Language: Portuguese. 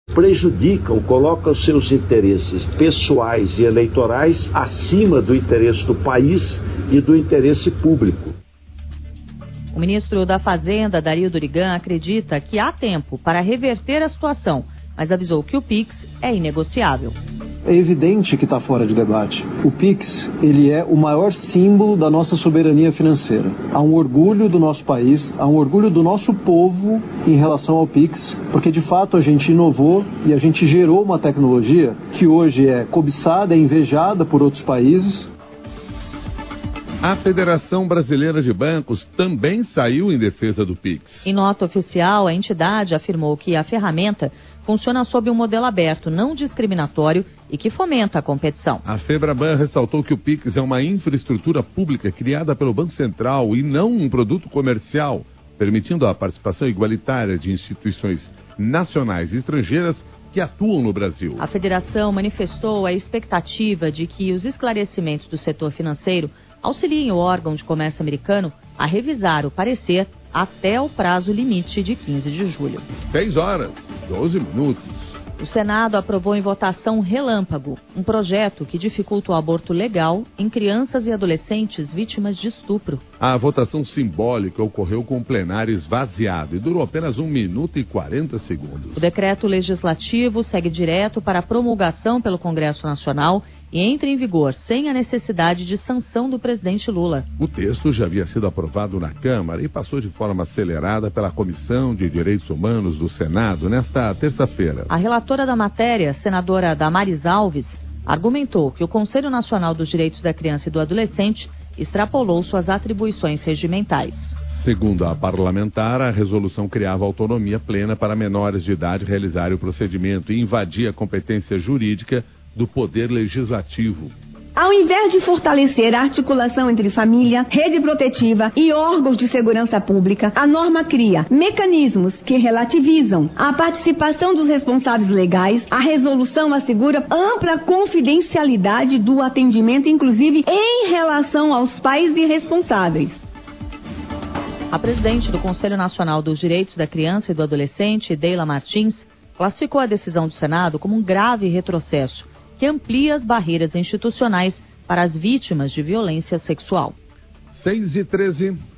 Prejudicam, colocam seus interesses pessoais e eleitorais acima do interesse do país e do interesse público. O ministro da Fazenda, Dario Durigan, acredita que há tempo para reverter a situação, mas avisou que o PIX é inegociável. É evidente que está fora de debate. O PIX, ele é o maior símbolo da nossa soberania financeira. Há um orgulho do nosso país, há um orgulho do nosso povo em relação ao PIX, porque de fato a gente inovou e a gente gerou uma tecnologia que hoje é cobiçada, é invejada por outros países. A Federação Brasileira de Bancos também saiu em defesa do PIX. Em nota oficial, a entidade afirmou que a ferramenta funciona sob um modelo aberto, não discriminatório e que fomenta a competição. A Febraban ressaltou que o PIX é uma infraestrutura pública criada pelo Banco Central e não um produto comercial, permitindo a participação igualitária de instituições nacionais e estrangeiras que atuam no Brasil. A federação manifestou a expectativa de que os esclarecimentos do setor financeiro auxiliem o órgão de comércio americano a revisar o parecer até o prazo limite de 15 de julho. 6h12. O Senado aprovou em votação relâmpago um projeto que dificulta o aborto legal em crianças e adolescentes vítimas de estupro. A votação simbólica ocorreu com o plenário esvaziado e durou apenas 1 minuto e 40 segundos. O decreto legislativo segue direto para a promulgação pelo Congresso Nacional e entra em vigor sem a necessidade de sanção do presidente Lula. O texto já havia sido aprovado na Câmara e passou de forma acelerada pela Comissão de Direitos Humanos do Senado nesta terça-feira. A relatora da matéria, senadora Damares Alves, argumentou que o Conselho Nacional dos Direitos da Criança e do Adolescente extrapolou suas atribuições regimentais. Segundo a parlamentar, a resolução criava autonomia plena para menores de idade realizarem o procedimento e invadia a competência jurídica do Poder Legislativo. Ao invés de fortalecer a articulação entre família, rede protetiva e órgãos de segurança pública, a norma cria mecanismos que relativizam a participação dos responsáveis legais. A resolução assegura ampla confidencialidade do atendimento, inclusive em relação aos pais irresponsáveis. A presidente do Conselho Nacional dos Direitos da Criança e do Adolescente, Deila Martins, classificou a decisão do Senado como um grave retrocesso que amplia as barreiras institucionais para as vítimas de violência sexual. 6h13.